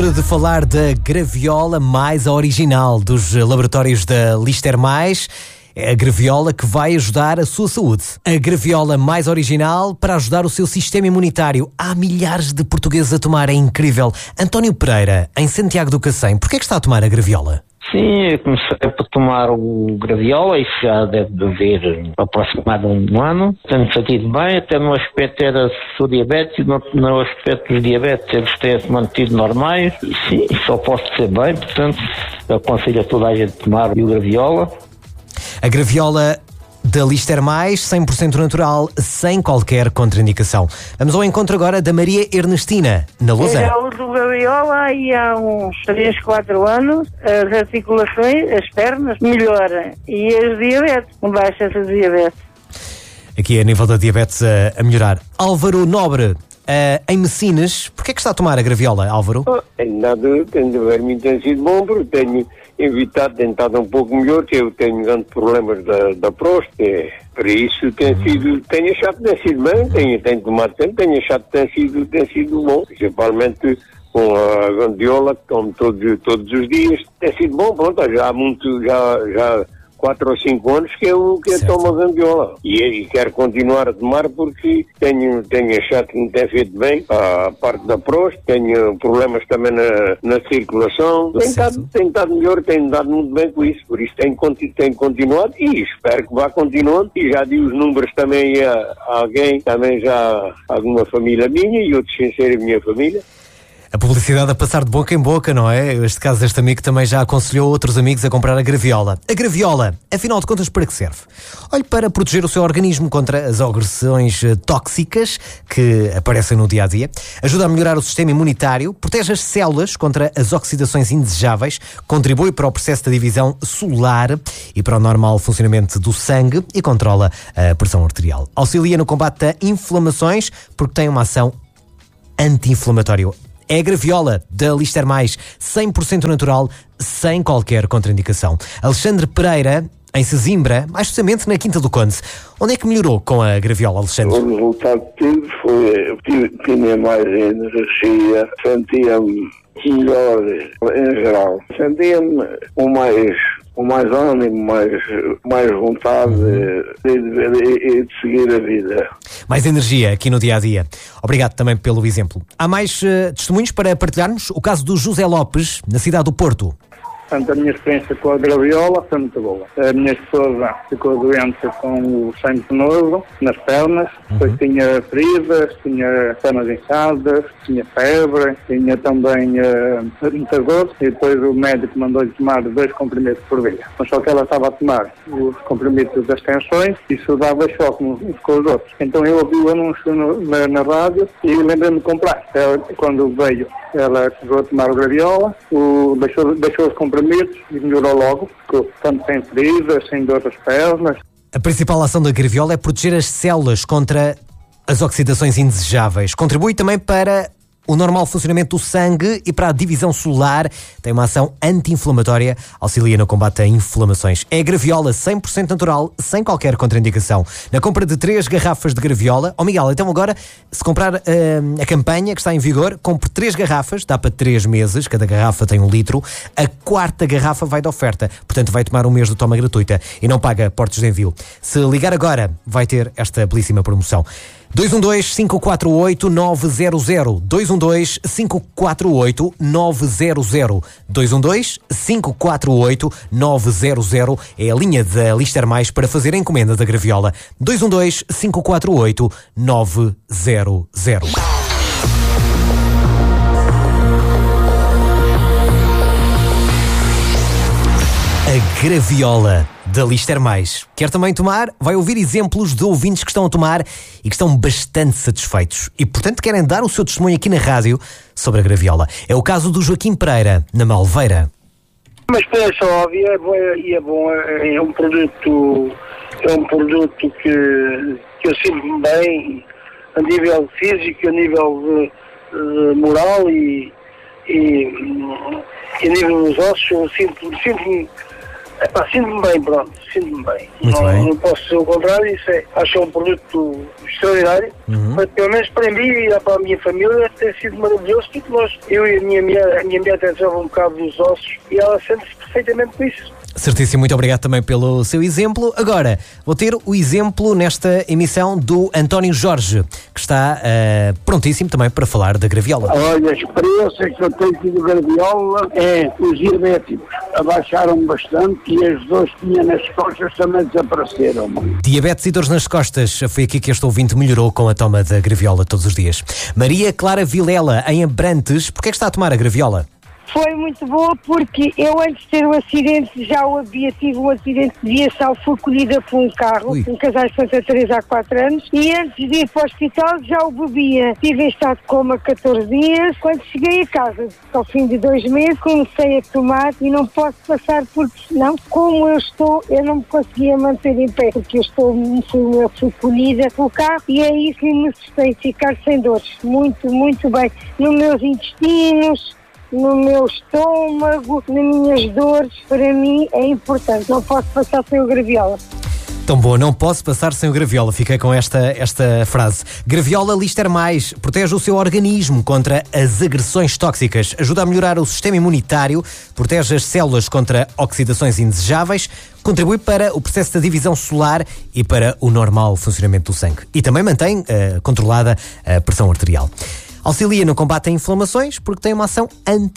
De falar da graviola mais original dos laboratórios da Lister Mais. É a graviola que vai ajudar a sua saúde. A graviola mais original para ajudar o seu sistema imunitário. Há milhares de portugueses a tomar, é incrível. António Pereira, em Santiago do Cacém, porquê é que está a tomar a graviola? Sim, eu comecei por tomar o graviola, isso já deve haver aproximadamente um ano. Tenho sentido bem, até no aspecto era sou diabético, no aspecto dos diabetes eles têm-se mantido normais. E sim, só posso ser bem, portanto, aconselho a toda a gente a tomar o graviola. A graviola da Lister Mais, 100% natural, sem qualquer contraindicação. Vamos ao encontro agora da Maria Ernestina, na Lousã. Eu já uso graviola e há uns 3, 4 anos as articulações, as pernas melhoram e as diabetes, baixa-se a diabetes. Aqui a nível da diabetes a melhorar. Álvaro Nobre, em Messinas, porquê é que está a tomar a graviola, Álvaro? Tenho de ver-me tem sido bom, porque tenho evitado, tentado um pouco melhor, que eu tenho grandes problemas da próstata. Para isso tenho achado que tem sido bem, tenho tomado tempo, tenho achado que tem sido bom, principalmente com a graviola, que tomo todos os dias, tem sido bom, pronto, já 4 ou 5 anos que eu tomo a graviola e quero continuar a tomar porque tenho achado que me tem feito bem a parte da próstata, tenho problemas também na circulação, tenho estado melhor, tenho dado muito bem com isso, por isso tenho continuado e espero que vá continuando e já di os números também a alguém, também já alguma família minha e outros sem ser a minha família. A publicidade a passar de boca em boca, não é? Este caso deste amigo também já aconselhou outros amigos a comprar a graviola. A graviola, afinal de contas, para que serve? Olhe, para proteger o seu organismo contra as agressões tóxicas que aparecem no dia-a-dia, ajuda a melhorar o sistema imunitário, protege as células contra as oxidações indesejáveis, contribui para o processo da divisão celular e para o normal funcionamento do sangue e controla a pressão arterial. Auxilia no combate a inflamações porque tem uma ação anti-inflamatória. É a graviola da Lister Mais, 100% natural, sem qualquer contraindicação. Alexandre Pereira, em Sesimbra, mais precisamente na Quinta do Conde. Onde é que melhorou com a graviola, Alexandre? O resultado que tive foi, tinha mais energia, sentia-me melhor em geral. Sentia-me com mais ânimo, mais vontade de seguir a vida. Mais energia aqui no dia-a-dia. Obrigado também pelo exemplo. Há mais testemunhos para partilharmos? O caso do José Lopes, na cidade do Porto. Portanto, a minha experiência com a graviola foi muito boa. A minha esposa ficou doente com o sangue penoso nas pernas, depois tinha feridas, tinha pernas inchadas, tinha febre, tinha também muita dor, e depois o médico mandou-lhe tomar 2 comprimidos por dia. Mas só que ela estava a tomar os comprimidos das tensões e isso dava choque uns com os outros. Então eu ouvi o anúncio na rádio e lembrei-me de comprar. Quando veio, ela chegou a tomar o graviola, deixou os comprimidos e melhorou logo, ficou tanto sem feridas, sem dor das pernas. A principal ação da graviola é proteger as células contra as oxidações indesejáveis. Contribui também para o normal funcionamento do sangue e para a divisão celular. Tem uma ação anti-inflamatória, auxilia no combate a inflamações. É a graviola 100% natural, sem qualquer contraindicação. Na compra de 3 garrafas de graviola... Miguel, então agora, se comprar a campanha que está em vigor, compre 3 garrafas, dá para 3 meses, cada garrafa tem 1 litro. A 4ª garrafa vai de oferta, portanto vai tomar 1 mês de toma gratuita e não paga portos de envio. Se ligar agora, vai ter esta belíssima promoção. 212-548-900 212-548-900 212-548-900 é a linha da Lister Mais para fazer a encomenda da graviola. 212-548-900. A graviola da Lister Mais. Quer também tomar? Vai ouvir exemplos de ouvintes que estão a tomar e que estão bastante satisfeitos. E, portanto, querem dar o seu testemunho aqui na rádio sobre a graviola. É o caso do Joaquim Pereira, na Malveira. Uma experiência óbvia e é bom. É um produto que eu sinto-me bem a nível físico, a nível de moral e a nível dos ossos. Eu sinto-me Sinto-me bem, pronto, sinto-me bem. Muito bem. Não posso ser o contrário, acho um produto extraordinário. Mas, pelo menos para mim e para a minha família tem sido maravilhoso, porque eu e a minha mulher até desova um bocado dos ossos e ela sente-se perfeitamente com isso. Certíssimo, muito obrigado também pelo seu exemplo. Agora, vou ter o exemplo nesta emissão do António Jorge, que está prontíssimo também para falar da graviola. Olha, a experiência que eu tenho tido de graviola é os diabéticos abaixaram bastante e as dores que tinha nas costas também desapareceram. Diabetes e dores nas costas, foi aqui que este ouvinte melhorou com a toma da graviola todos os dias. Maria Clara Vilela, em Abrantes, porquê é que está a tomar a graviola? Foi muito boa porque eu antes de ter o acidente tive um acidente de viação, fui colhida por um carro, um casal de Santa Teresa há 4 anos, e antes de ir para o hospital já o bebia. Estive em estado de coma 14 dias, quando cheguei a casa, ao fim de 2 meses, comecei a tomar e não posso passar porque senão, como eu estou, eu não me conseguia manter em pé, porque eu fui colhida pelo carro e é isso que me sustém, ficar sem dores, muito, muito bem, nos meus intestinos, no meu estômago, nas minhas dores, para mim é importante. Não posso passar sem o graviola. Tão bom, não posso passar sem o graviola. Fiquei com esta frase. Graviola Lister Mais protege o seu organismo contra as agressões tóxicas, ajuda a melhorar o sistema imunitário, protege as células contra oxidações indesejáveis, contribui para o processo da divisão celular e para o normal funcionamento do sangue. E também mantém controlada a pressão arterial. Auxilia no combate a inflamações porque tem uma ação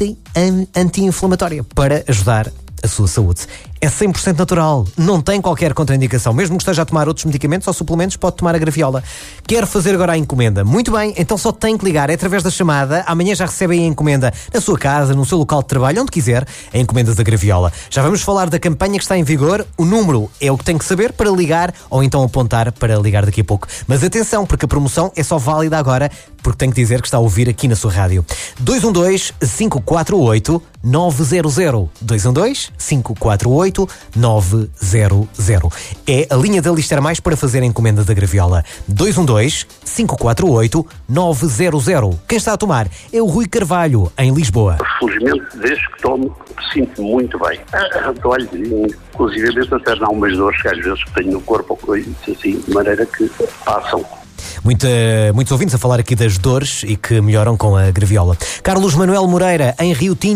anti-inflamatória para ajudar a sua saúde. É 100% natural, não tem qualquer contraindicação. Mesmo que esteja a tomar outros medicamentos ou suplementos, pode tomar a graviola. Quer fazer agora a encomenda? Muito bem, então só tem que ligar. É através da chamada. Amanhã já recebe a encomenda na sua casa, no seu local de trabalho, onde quiser, a encomenda da graviola. Já vamos falar da campanha que está em vigor. O número é o que tem que saber para ligar ou então apontar para ligar daqui a pouco. Mas atenção, porque a promoção é só válida agora, porque tem que dizer que está a ouvir aqui na sua rádio. 212-548-900. 212-548-900. É a linha da Lister Mais para fazer a encomenda da graviola. 212-548-900. Quem está a tomar é o Rui Carvalho, em Lisboa. Felizmente, desde que tomo, sinto-me muito bem. Olha, inclusive até há umas dores que às vezes tenho no corpo, assim, de maneira que passam. Muitos ouvintes a falar aqui das dores e que melhoram com a graviola. Carlos Manuel Moreira, em Rio Tinto.